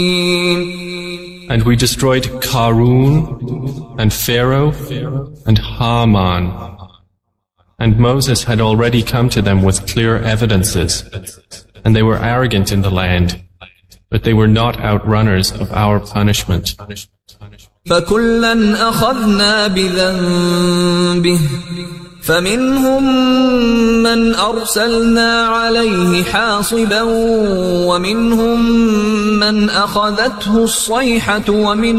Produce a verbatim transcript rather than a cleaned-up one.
And we destroyed Qarun and Pharaoh and Haman. And Moses had already come to them with clear evidences, and they were arrogant in the land, but they were not outrunners of our punishment. فَكُلًّا أَخَذْنَا بِذَنبِهِ فَمِنْهُمْ مَنْ أَرْسَلْنَا عَلَيْهِ حَاصِبًا وَمِنْهُمْ مَنْ أَخَذَتْهُ الصَّيْحَةُ وَمِنْهُمْ